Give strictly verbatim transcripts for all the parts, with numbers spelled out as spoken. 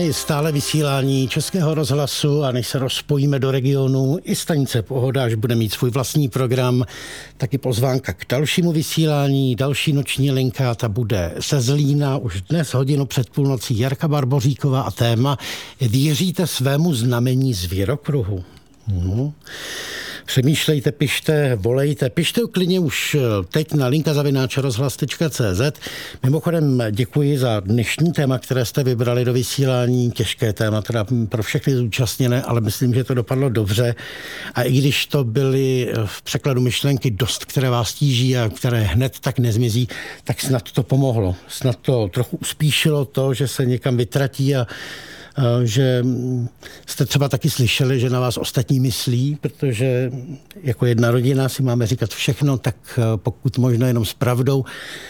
Je stále vysílání Českého rozhlasu a než se rozpojíme do regionu, i stanice Pohoda, až bude mít svůj vlastní program, taky pozvánka k dalšímu vysílání. Další noční linka, ta bude ze Zlína, už dnes hodinu před půlnocí, Jarka Barboříková a téma Věříte svému znamení zvěrokruhu? No. Přemýšlejte, pište, volejte, pište klidně už teď na linka zavináč rozhlas tečka cé zet. Mimochodem děkuji za dnešní téma, které jste vybrali do vysílání. Těžké téma teda pro všechny zúčastněné, ale myslím, že to dopadlo dobře. A i když to byly v překladu myšlenky dost, které vás tíží a které hned tak nezmizí, tak snad to pomohlo. Snad to trochu uspíšilo to, že se někam vytratí a že jste třeba taky slyšeli, že na vás ostatní myslí, protože jako jedna rodina si máme říkat všechno, tak pokud možno jenom s pravdou,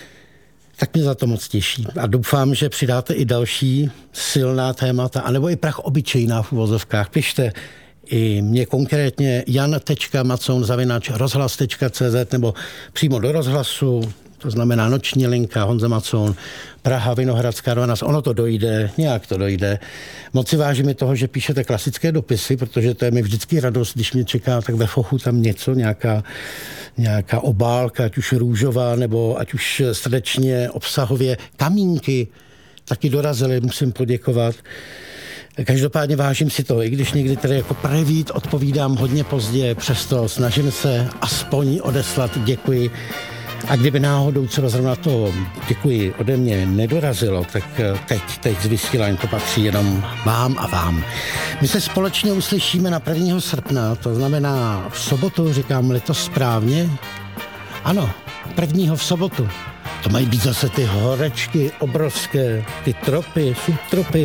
tak mě za to moc těší. A doufám, že přidáte i další silná témata, anebo i prach obyčejná v uvozovkách. Pište i mě konkrétně jan tečka macoun zavináč rozhlas tečka cé zet nebo přímo do rozhlasu. To znamená noční linka, Honza Macoun, Praha, Vinohradská dvanáct, ono to dojde, nějak to dojde. Moc si vážím toho, že píšete klasické dopisy, protože to je mi vždycky radost, když mě čeká tak ve fochu tam něco, nějaká, nějaká obálka, ať už růžová, nebo ať už srdečně, obsahově. Kamínky taky dorazily, musím poděkovat. Každopádně vážím si to, i když někdy tedy jako prevít odpovídám hodně pozdě, přesto snažím se aspoň odeslat děkuji. A kdyby náhodou třeba zrovna to, děkuji, ode mě nedorazilo, tak teď, teď z vysílání to patří jenom vám a vám. My se společně uslyšíme na prvního srpna, to znamená v sobotu, říkám-li to správně? Ano, prvního v sobotu. To mají být zase ty horečky obrovské, ty tropy, subtropy.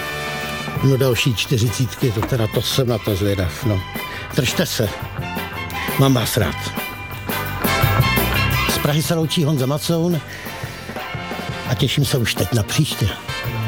No další čtyřicítky, to teda to jsem na to zvědav, no. Držte se, mám vás rád. Z Prahy se loučí Honza Macoun a těším se už teď na příště.